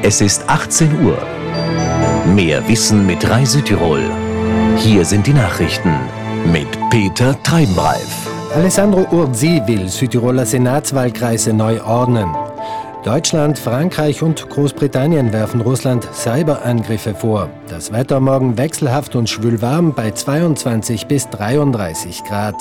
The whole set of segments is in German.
Es ist 18 Uhr. Mehr Wissen mit Rai Südtirol. Hier sind die Nachrichten mit Peter Treibenreif. Alessandro Urzi will Südtiroler Senatswahlkreise neu ordnen. Deutschland, Frankreich und Großbritannien werfen Russland Cyberangriffe vor. Das Wetter morgen wechselhaft und schwülwarm bei 22 bis 33 Grad.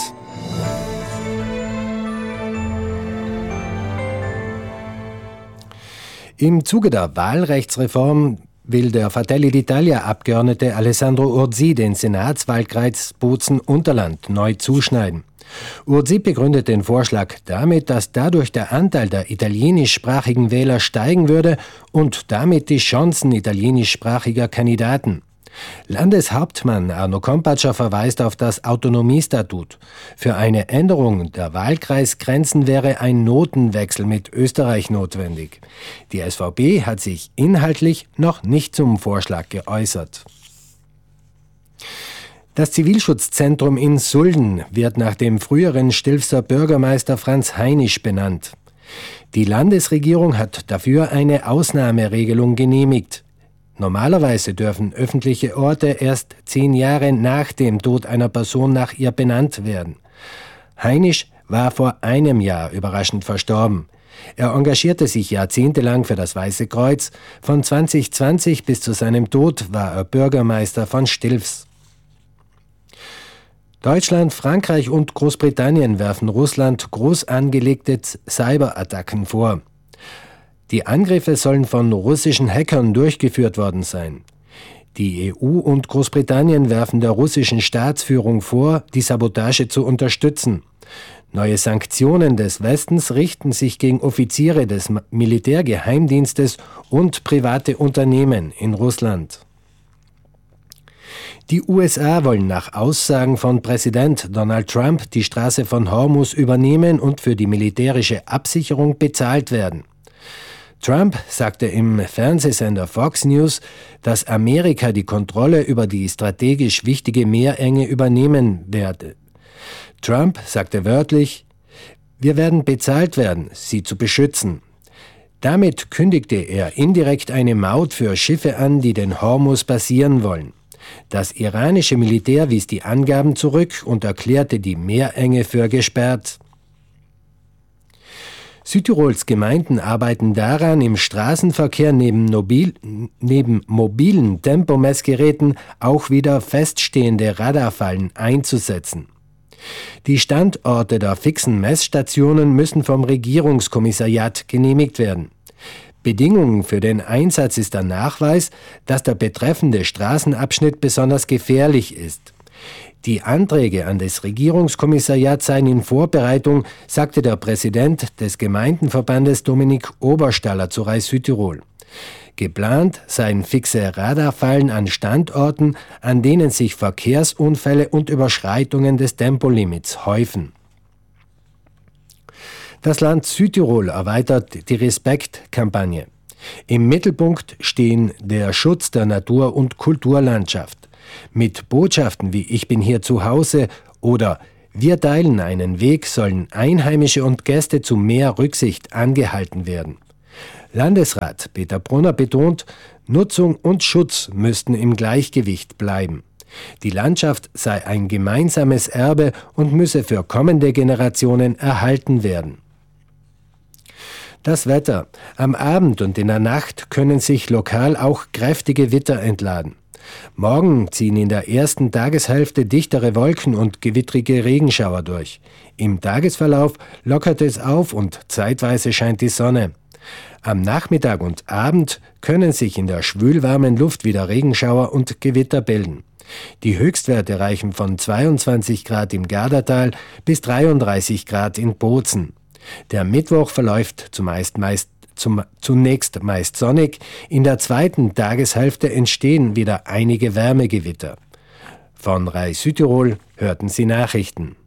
Im Zuge der Wahlrechtsreform will der Fratelli d'Italia-Abgeordnete Alessandro Urzi den Senatswahlkreis Bozen-Unterland neu zuschneiden. Urzi begründet den Vorschlag damit, dass dadurch der Anteil der italienischsprachigen Wähler steigen würde und damit die Chancen italienischsprachiger Kandidaten. Landeshauptmann Arno Kompatscher verweist auf das Autonomiestatut. Für eine Änderung der Wahlkreisgrenzen wäre ein Notenwechsel mit Österreich notwendig. Die SVP hat sich inhaltlich noch nicht zum Vorschlag geäußert. Das Zivilschutzzentrum in Sulden wird nach dem früheren Stilfser Bürgermeister Franz Heinisch benannt. Die Landesregierung hat dafür eine Ausnahmeregelung genehmigt. Normalerweise dürfen öffentliche Orte erst 10 Jahre nach dem Tod einer Person nach ihr benannt werden. Heinisch war vor einem Jahr überraschend verstorben. Er engagierte sich jahrzehntelang für das Weiße Kreuz. Von 2020 bis zu seinem Tod war er Bürgermeister von Stilfs. Deutschland, Frankreich und Großbritannien werfen Russland groß angelegte Cyberattacken vor. Die Angriffe sollen von russischen Hackern durchgeführt worden sein. Die EU und Großbritannien werfen der russischen Staatsführung vor, die Sabotage zu unterstützen. Neue Sanktionen des Westens richten sich gegen Offiziere des Militärgeheimdienstes und private Unternehmen in Russland. Die USA wollen nach Aussagen von Präsident Donald Trump die Straße von Hormuz übernehmen und für die militärische Absicherung bezahlt werden. Trump sagte im Fernsehsender Fox News, dass Amerika die Kontrolle über die strategisch wichtige Meerenge übernehmen werde. Trump sagte wörtlich: „Wir werden bezahlt werden, sie zu beschützen." Damit kündigte er indirekt eine Maut für Schiffe an, die den Hormuz passieren wollen. Das iranische Militär wies die Angaben zurück und erklärte die Meerenge für gesperrt. Südtirols Gemeinden arbeiten daran, im Straßenverkehr neben mobilen Tempomessgeräten auch wieder feststehende Radarfallen einzusetzen. Die Standorte der fixen Messstationen müssen vom Regierungskommissariat genehmigt werden. Bedingung für den Einsatz ist der Nachweis, dass der betreffende Straßenabschnitt besonders gefährlich ist. Die Anträge an das Regierungskommissariat seien in Vorbereitung, sagte der Präsident des Gemeindenverbandes Dominik Oberstaller zu Rai Südtirol. Geplant seien fixe Radarfallen an Standorten, an denen sich Verkehrsunfälle und Überschreitungen des Tempolimits häufen. Das Land Südtirol erweitert die Respekt-Kampagne. Im Mittelpunkt stehen der Schutz der Natur- und Kulturlandschaft. Mit Botschaften wie „Ich bin hier zu Hause" oder „Wir teilen einen Weg" sollen Einheimische und Gäste zu mehr Rücksicht angehalten werden. Landesrat Peter Brunner betont, Nutzung und Schutz müssten im Gleichgewicht bleiben. Die Landschaft sei ein gemeinsames Erbe und müsse für kommende Generationen erhalten werden. Das Wetter. Am Abend und in der Nacht können sich lokal auch kräftige Gewitter entladen. Morgen ziehen in der ersten Tageshälfte dichtere Wolken und gewittrige Regenschauer durch. Im Tagesverlauf lockert es auf und zeitweise scheint die Sonne. Am Nachmittag und Abend können sich in der schwülwarmen Luft wieder Regenschauer und Gewitter bilden. Die Höchstwerte reichen von 22 Grad im Gardatal bis 33 Grad in Bozen. Der Mittwoch verläuft zunächst meist sonnig. In der zweiten Tageshälfte entstehen wieder einige Wärmegewitter. Von Rai Südtirol hörten Sie Nachrichten.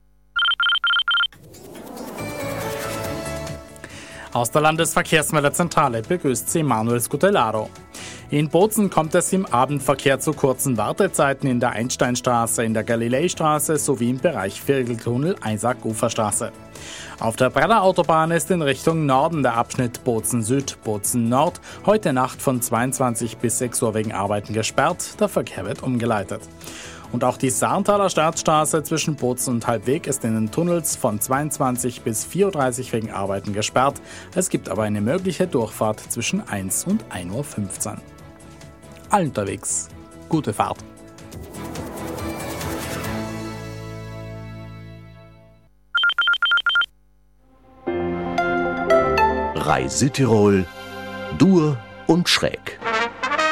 Aus der Landesverkehrsmelderzentrale begrüßt Sie Manuel Scutellaro. In Bozen kommt es im Abendverkehr zu kurzen Wartezeiten in der Einsteinstraße, in der Galileistraße sowie im Bereich Vierteltunnel Eisack-Uferstraße. Auf der Brenner Autobahn ist in Richtung Norden der Abschnitt Bozen Süd, Bozen Nord heute Nacht von 22 bis 6 Uhr wegen Arbeiten gesperrt. Der Verkehr wird umgeleitet. Und auch die Sarntaler Startstraße zwischen Bozen und Halbweg ist in den Tunnels von 22 bis 4.30 Uhr wegen Arbeiten gesperrt. Es gibt aber eine mögliche Durchfahrt zwischen 1 und 1.15 Uhr. Allen unterwegs, gute Fahrt. Rai Südtirol, Dur und Schräg.